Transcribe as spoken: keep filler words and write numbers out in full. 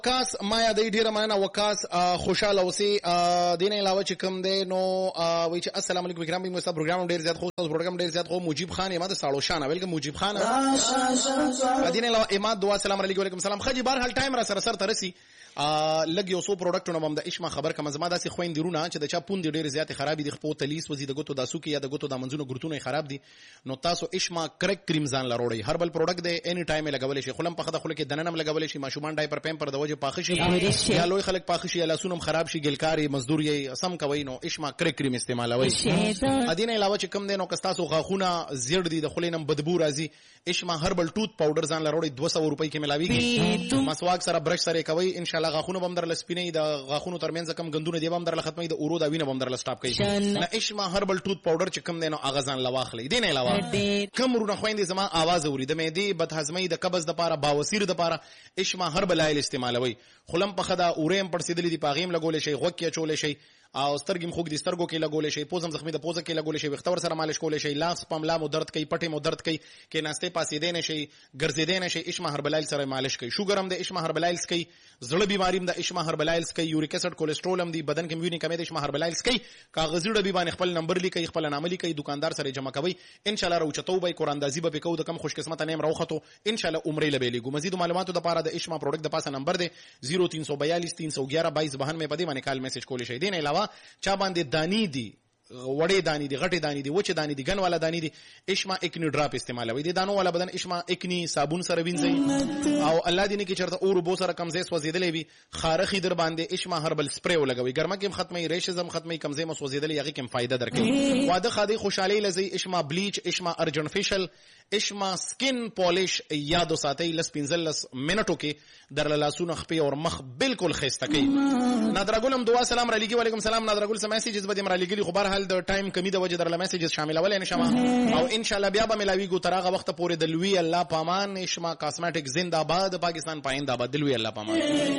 وکاس ما یادې ډیره مننه وکاس خوشاله اوسې. دین علاوه چې کوم دی نو وایي چې السلام علیکم کرام موږ ستاسو پروګرام ډیر زیات خو تاسو پروګرام ډیر زیات خو مجيب خان اماد ساړو شان ویلکم مجيب خان. دین علاوه اماد دعا السلام علیکم وعلیکم السلام. خجی بهر حال ټایم را سره سره ترسي لګ یو سو پروډکټونه هم د اشما خبر کما زما داسې خويند درونه چې د چا پوند ډیر زیات خرابې دي خپل تلیس وزي د ګوتو داسو کې یا د ګوتو د منځونو ګرتونه خراب دي نو تاسو اشما کرک کریم ځان لروړی هربل پروډکټ دی اني ټایم لګول شي خلم په خده خله کې دننم لګول شي ماشومان ډایپر پم پر د وجه پاخه شي یا لوی خلک پاخه شي یا لاسونم خراب شي ګلکاري مزدور یې سم کوي نو اشما کرک کریم استعمالوي. ادین علاوه چې کم دی نو کستاسو غاخونه زیړ دي د خلینم بدبو راځي اشما هربل ټوث پاوډر ځان لروړی دو سو روپۍ کې ملاويږي مسواک سره برش سره کوي ان شاء الله غاخونه بم در سپینې د غاخونو ترمنځ کم غندونه دی بم در ختمي د اورو دا وینه بم در سٹاپ کوي نه اشما هربل ټوث پاوډر چې کم دی نو اغازان لواخلې دین علاوه کم رونه خويندې زما आवाज اوري د مېدی بدهضمي د قبض د پاره باوسیر د پاره اشما هربل آیل استعمالوي خلم په خدا اوریم پر سیدلی دی پاغیم لګول شي غوکه چول شي او سترګم خوګ دي سترګو کې لګول شي پوزم زخمي د پوزه کې لګول شي وختور سره مالش کول شي لاس پملا مو درد کوي پټه مو درد کوي کې ناشته پاسې دین شي ګرځې دین شي اشما هربلایل سره مالش کوي شوګرم د اشما هربلایلز کوي زړه بیماریم د اشما هربلایلز کوي یوریک اسید کولیسټرول هم دی بدن کې ویني کمې د اشما هربلایلز کوي کاغذي ډبې باندې خپل نمبر لیکي خپل نام لیکي دکاندار سره جمع کوي ان شاء الله روچتو به قران دازي به کو د کم خوش قسمت نیم راوخته ان شاء الله عمره لبه لګو مزید معلوماتو د پاره د اشما پروډکټ د پاسه نمبر دی صفر تین سو بیالیس تین سو گیارہ بائیس بہن میں پدی باندې کال میسج کول شي دین علاوه چا باندې دانی دي وړې دانی دي غټې دانی دي وچه دانی دي ګن والا دانی دي اشما اکنی ډراپ استعمالوي دي دانو والا بدن اشما اکنی صابون سره وینځي او الله دې نه کې چرته اور بو سره کمزې سوځیدلې وي خارخي در باندې اشما هربل سپری ولګوي ګرمه کې ختمي ریشزم ختمي کمزې مو سوځیدلې یغه کې فائدہ درکې واده خادي خوشحالي لزي اشما بلیچ اشما ارجن فیشل اشما سکن پالیش یادو ساتي لس پنځلس منټو کې در لاسونه خپي او مخ بالکل خسته کوي. نادرګلم دعا سلام علیکم وعلیکم السلام. نادرګل سم میسیجز بده مرالګلی خبر حال د ټایم کمی د وجه در له میسیجز شامل اول ان شاء الله او ان شاء الله بیا به ملاویږي ترغه وخت پورې د لوی الله پامان اشما کاسمیټک زنده‌باد پاکستان پاینده باد لوی الله پامان.